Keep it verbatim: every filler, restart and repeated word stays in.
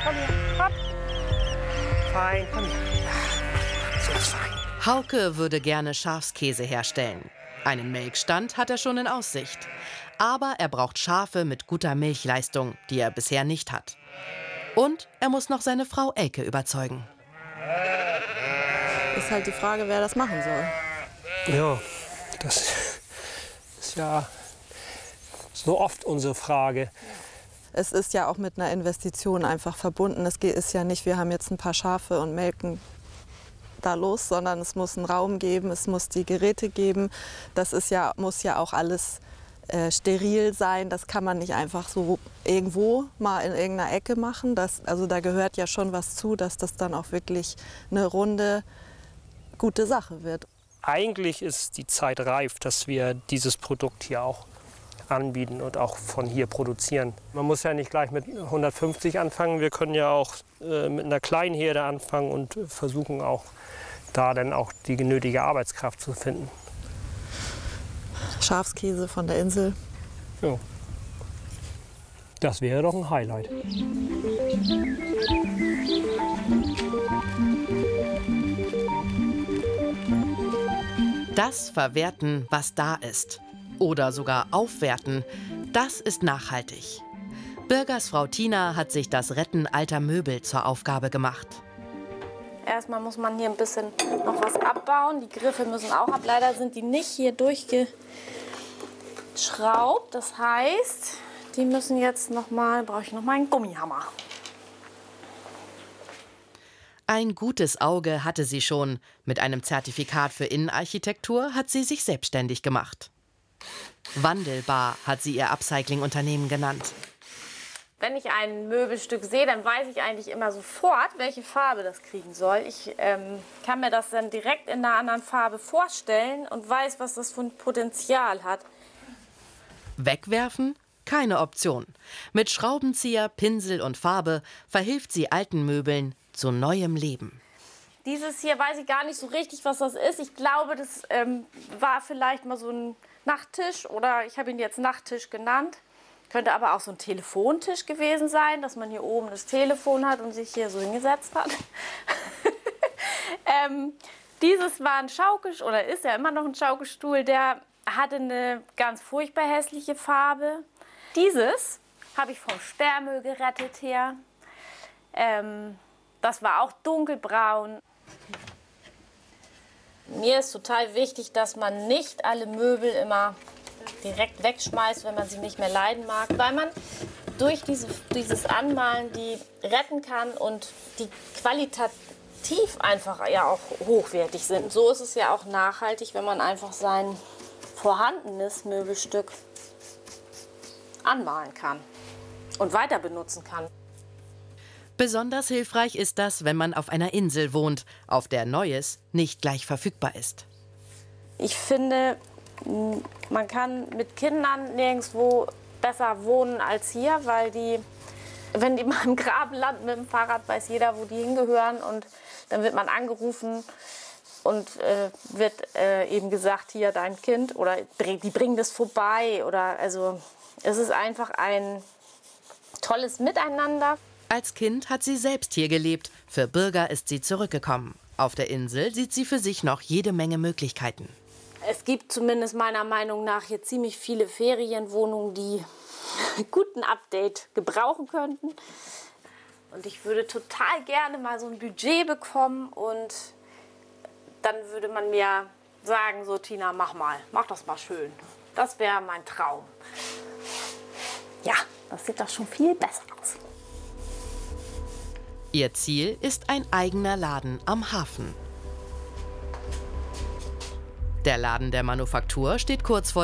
komm her, hopp. Fein, komm her. So ist fein. Hauke würde gerne Schafskäse herstellen. Einen Melkstand hat er schon in Aussicht. Aber er braucht Schafe mit guter Milchleistung, die er bisher nicht hat. Und er muss noch seine Frau Elke überzeugen. Ist halt die Frage, wer das machen soll. Ja, das ist ja so oft unsere Frage. Es ist ja auch mit einer Investition einfach verbunden. Es ist ja nicht, wir haben jetzt ein paar Schafe und melken da los, sondern es muss einen Raum geben, es muss die Geräte geben. Das ist ja, muss ja auch alles äh, steril sein. Das kann man nicht einfach so irgendwo mal in irgendeiner Ecke machen. Das, also da gehört ja schon was zu, dass das dann auch wirklich eine runde, gute Sache wird. Eigentlich ist die Zeit reif, dass wir dieses Produkt hier auch anbieten und auch von hier produzieren. Man muss ja nicht gleich mit hundertfünfzig anfangen. Wir können ja auch äh, mit einer kleinen Herde anfangen und versuchen auch da dann auch die nötige Arbeitskraft zu finden. Schafskäse von der Insel. Ja. Das wäre doch ein Highlight. Das verwerten, was da ist. Oder sogar aufwerten, das ist nachhaltig. Birgers Frau Tina hat sich das Retten alter Möbel zur Aufgabe gemacht. Erstmal muss man hier ein bisschen noch was abbauen. Die Griffe müssen auch ab. Leider sind die nicht hier durchgeschraubt. Das heißt, die müssen jetzt noch mal, brauche ich noch mal einen Gummihammer. Ein gutes Auge hatte sie schon. Mit einem Zertifikat für Innenarchitektur hat sie sich selbstständig gemacht. Wandelbar hat sie ihr Upcycling-Unternehmen genannt. Wenn ich ein Möbelstück sehe, dann weiß ich eigentlich immer sofort, welche Farbe das kriegen soll. Ich ähm, kann mir das dann direkt in einer anderen Farbe vorstellen und weiß, was das für ein Potenzial hat. Wegwerfen? Keine Option. Mit Schraubenzieher, Pinsel und Farbe verhilft sie alten Möbeln zu neuem Leben. Dieses hier weiß ich gar nicht so richtig, was das ist. Ich glaube, das ähm, war vielleicht mal so ein Nachttisch oder ich habe ihn jetzt Nachttisch genannt. Könnte aber auch so ein Telefontisch gewesen sein, dass man hier oben das Telefon hat und sich hier so hingesetzt hat. ähm, dieses war ein Schaukelstuhl oder ist ja immer noch ein Schaukelstuhl, der hatte eine ganz furchtbar hässliche Farbe. Dieses habe ich vom Sperrmüll gerettet her. Ähm, das war auch dunkelbraun. Mir ist total wichtig, dass man nicht alle Möbel immer direkt wegschmeißt, wenn man sie nicht mehr leiden mag, weil man durch diese, dieses Anmalen die retten kann und die qualitativ einfach ja auch hochwertig sind. So ist es ja auch nachhaltig, wenn man einfach sein vorhandenes Möbelstück anmalen kann und weiter benutzen kann. Besonders hilfreich ist das, wenn man auf einer Insel wohnt, auf der Neues nicht gleich verfügbar ist. Ich finde, man kann mit Kindern nirgendwo besser wohnen als hier, weil die, wenn die mal im Graben landen mit dem Fahrrad, weiß jeder, wo die hingehören. Und dann wird man angerufen und äh, wird äh, eben gesagt, hier dein Kind oder die bringen das vorbei. Oder, also, es ist einfach ein tolles Miteinander. Als Kind hat sie selbst hier gelebt. Für Birger ist sie zurückgekommen. Auf der Insel sieht sie für sich noch jede Menge Möglichkeiten. Es gibt zumindest meiner Meinung nach hier ziemlich viele Ferienwohnungen, die gut ein Update gebrauchen könnten. Und ich würde total gerne mal so ein Budget bekommen und dann würde man mir sagen, so Tina, mach mal, mach das mal schön. Das wäre mein Traum. Ja, das sieht doch schon viel besser aus. Ihr Ziel ist ein eigener Laden am Hafen. Der Laden der Manufaktur steht kurz vor